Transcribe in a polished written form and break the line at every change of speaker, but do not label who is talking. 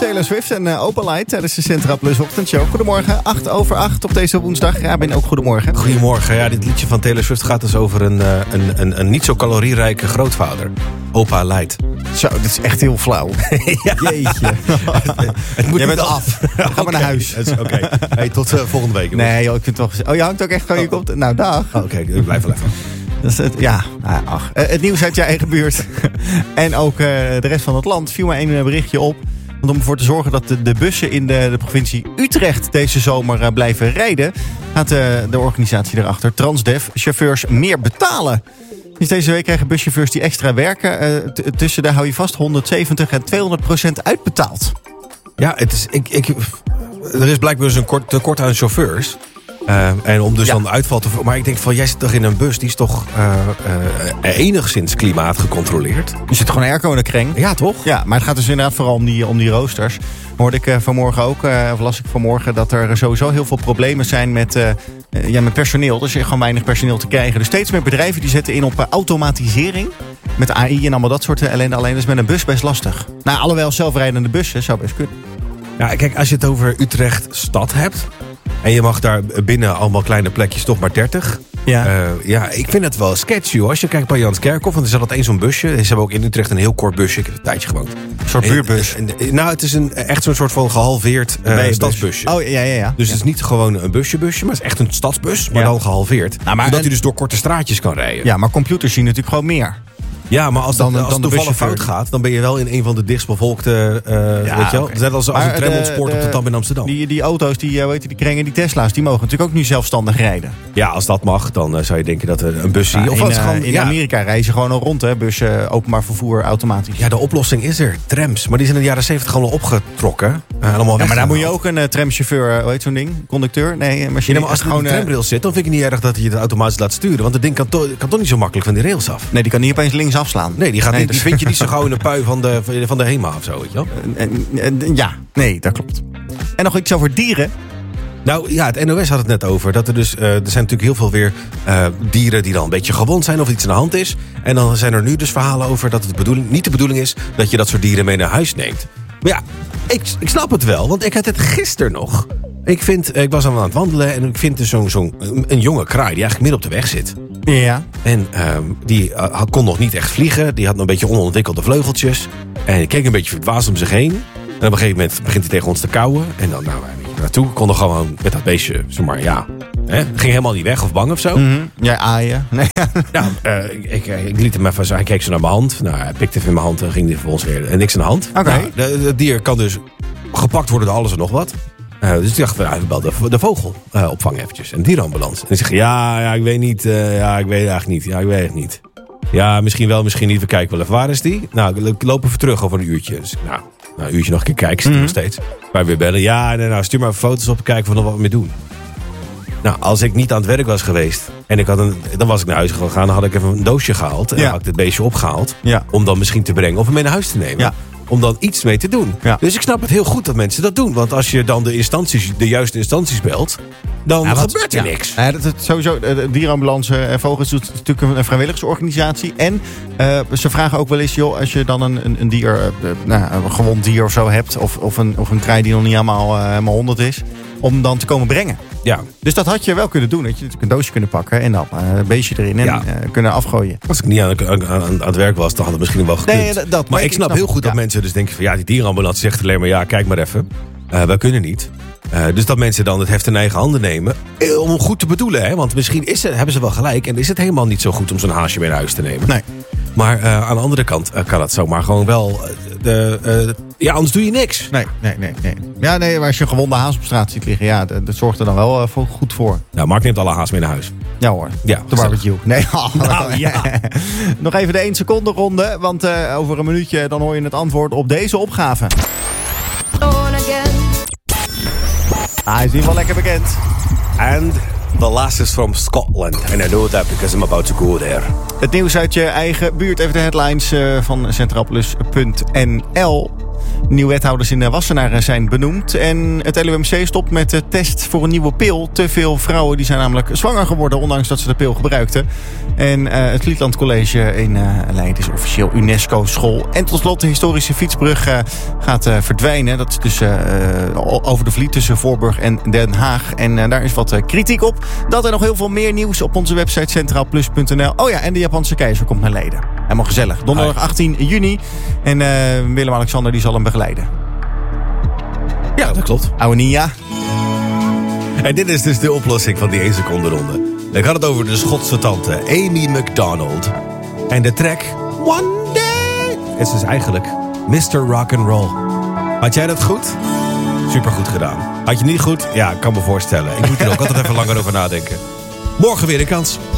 Taylor Swift en Opalite tijdens de Centra Plus ochtendshow. Goedemorgen, 8:08 op deze woensdag. Ja, Ben ook goedemorgen.
Goedemorgen. Ja, dit liedje van Taylor Swift gaat dus over een niet zo calorierijke grootvader. Opalite.
Zo, dat is echt heel flauw.
Ja.
Jeetje. Jij bent af. Ga maar naar huis.
Oké. Hey, tot volgende week.
Nee, joh, ik vind het toch... Oh, je hangt ook echt gewoon je kont. Nou, dag.
Oké, ik blijf wel even.
Dat is het, ja, ach. Het nieuws uit je eigen buurt. En ook de rest van het land viel maar één berichtje op. Want om ervoor te zorgen dat de bussen in de provincie Utrecht deze zomer blijven rijden, gaat de organisatie erachter, Transdev, chauffeurs meer betalen. Dus deze week krijgen buschauffeurs die extra werken tussen, daar hou je vast, 170 en 200% uitbetaald.
Ja, het is, er is blijkbaar dus een tekort aan chauffeurs. En om dus dan uitval te... Maar ik denk van, jij zit toch in een bus, die is toch enigszins klimaatgecontroleerd?
Je zit gewoon airco in de kring.
Ja, toch?
Ja, maar het gaat dus inderdaad vooral om die roosters. Hoorde ik vanmorgen ook, of las ik vanmorgen, dat er sowieso heel veel problemen zijn met personeel. Dus je gewoon weinig personeel te krijgen. Dus steeds meer bedrijven die zetten in op automatisering. Met AI en allemaal dat soort ellende. Alleen is met een bus best lastig. Nou, alhoewel zelfrijdende bussen zou best kunnen.
Ja, kijk, als je het over Utrecht stad hebt en je mag daar binnen allemaal kleine plekjes toch maar 30. Ja, ik vind het wel sketchy hoor. Als je kijkt bij Janskerkhof, want er zat dat één zo'n busje. Ze hebben ook in Utrecht een heel kort busje. Ik heb een tijdje gewoond.
Een soort buurbus.
Nou, het is echt zo'n soort van gehalveerd stadsbusje.
Oh, ja.
Dus het is niet gewoon een busje, maar het is echt een stadsbus, maar dan gehalveerd. Nou, zodat hij dus door korte straatjes kan rijden.
Ja, maar computers zien natuurlijk gewoon meer.
Ja, maar als het toevallig fout gaat, dan ben je wel in een van de dichtstbevolkte, weet je wel. Okay. Net als een Tremont-spoort op de Dam in Amsterdam.
Die auto's, die kringen, die Tesla's, die mogen natuurlijk ook nu zelfstandig rijden.
Ja, als dat mag, dan zou je denken dat een bus...
in Amerika rijden ze gewoon al rond, hè, bussen, openbaar vervoer, automatisch.
Ja, de oplossing is er. Trams, maar die zijn in de jaren 70 gewoon al opgetrokken.
Maar daar moet je ook een tramchauffeur, hoe heet zo'n ding? Conducteur? Nee, een machine.
Maar als het gewoon een tramrails zit, dan vind ik het niet erg dat je het automatisch laat sturen. Want het ding kan toch niet zo makkelijk van die rails af.
Nee, die kan niet opeens links afslaan.
Nee, die vind je niet zo gauw in de pui van de HEMA of zo, weet je wel?
Ja, nee, dat klopt. En nog iets over dieren.
Nou ja, het NOS had het net over. Dat er zijn natuurlijk heel veel weer dieren die dan een beetje gewond zijn of iets aan de hand is. En dan zijn er nu dus verhalen over dat het niet de bedoeling is dat je dat soort dieren mee naar huis neemt. Maar ja, ik snap het wel, want ik had het gisteren nog. Ik was aan het wandelen en ik vind dus een jonge kraai die eigenlijk midden op de weg zit.
Ja.
En die kon nog niet echt vliegen. Die had nog een beetje onontwikkelde vleugeltjes. En hij keek een beetje verdwaasd om zich heen. En op een gegeven moment begint hij tegen ons te kauwen. En dan naartoe. Kon er gewoon met dat beestje, zomaar ging helemaal niet weg of bang of zo.
Mm-hmm. Ja, aaien. Nee.
Nou, ik liet hem even zo. Hij keek zo naar mijn hand. Nou, hij pikte even in mijn hand en ging hij vervolgens weer niks aan de hand.
Oké.
Nou, het dier kan dus gepakt worden door alles en nog wat. Dus ik dacht, we bel de vogelopvang eventjes. En dierenambulance. En die zegt, ja, ik weet niet. Ik weet eigenlijk niet. Ja, ik weet het niet. Ja, misschien wel, misschien niet. We kijken wel even. Waar is die? Nou, ik loop even terug over een uurtje. Dus een uurtje nog een keer kijken. Zit nog steeds. Maar weer bellen. Ja, stuur maar even foto's op. Kijken wat we mee doen. Nou, als ik niet aan het werk was geweest en dan was ik naar huis gegaan, dan had ik even een doosje gehaald en had ik het beestje opgehaald. Ja. Om dan misschien te brengen of hem mee naar huis te nemen. Ja. Om dan iets mee te doen. Ja. Dus ik snap het heel goed dat mensen dat doen. Want als je dan de juiste instanties belt, dan gebeurt er niks.
Ja, sowieso, de dierenambulance en Vogels doet natuurlijk een vrijwilligersorganisatie. En ze vragen ook wel eens, joh, als je dan een dier, een gewond dier of zo hebt, of een kraai die nog niet helemaal 100 is, om dan te komen brengen. Ja. Dus dat had je wel kunnen doen. Dat je natuurlijk een doosje kunnen pakken en dan een beestje erin en kunnen afgooien.
Als ik niet aan het werk was, dan had het misschien wel gekund. Nee, maar ik snap heel goed dat mensen dus denken van die dierenambulance zegt alleen maar kijk maar even. Wij kunnen niet. Dus dat mensen dan het heft in eigen handen nemen. Om goed te bedoelen, hè? Want misschien hebben ze wel gelijk en is het helemaal niet zo goed om zo'n haasje mee naar huis te nemen. Nee. Maar aan de andere kant kan het zomaar gewoon wel. Anders doe je niks.
Nee. Ja, nee, maar als je een gewonde haas op straat ziet liggen, dat zorgt er dan wel goed voor.
Nou, Mark neemt alle haas mee naar huis.
Ja hoor, de barbecue. Nee, Nog even de 1 seconde ronde, want over een minuutje dan hoor je het antwoord op deze opgave. Hij is in ieder geval lekker bekend.
And the last is from Scotland. And I know that because I'm about to go there.
Het nieuws uit je eigen buurt. Even de headlines van centraalplus.nl. Nieuwe wethouders in Wassenaar zijn benoemd. En het LUMC stopt met de test voor een nieuwe pil. Te veel vrouwen die zijn namelijk zwanger geworden, ondanks dat ze de pil gebruikten. En het Lietland College in Leiden is officieel UNESCO-school. En tot slot de historische fietsbrug gaat verdwijnen. Dat is dus over de Vliet tussen Voorburg en Den Haag. En daar is wat kritiek op. Dat en nog heel veel meer nieuws op onze website centraalplus.nl. Oh ja, en de Japanse keizer komt naar Leiden. Helemaal gezellig. Donderdag 18 juni. En Willem-Alexander die zal hem begeleiden.
Ja, dat klopt.
Oude Nia.
En dit is dus de oplossing van die 1 seconde ronde. Ik had het over de Schotse tante Amy McDonald. En de track One Day is dus eigenlijk Mr. Rock'n'Roll. Had jij dat goed? Supergoed gedaan. Had je niet goed? Ja, ik kan me voorstellen. Ik moet er ook altijd even langer over nadenken. Morgen weer een kans.